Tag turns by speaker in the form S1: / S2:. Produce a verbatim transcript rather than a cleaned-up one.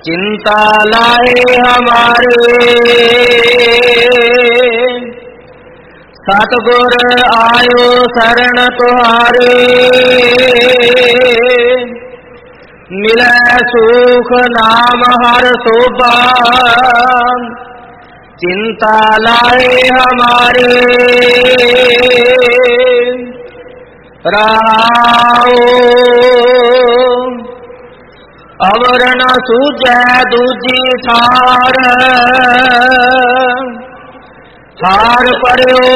S1: चिंता लाए हमारे सतगुर आयो शरण तुहारे मिले सुख नाम हर शोभा चिंता लाए हमारे राओ अवर न सूझै दूजी ठार हार पर्यो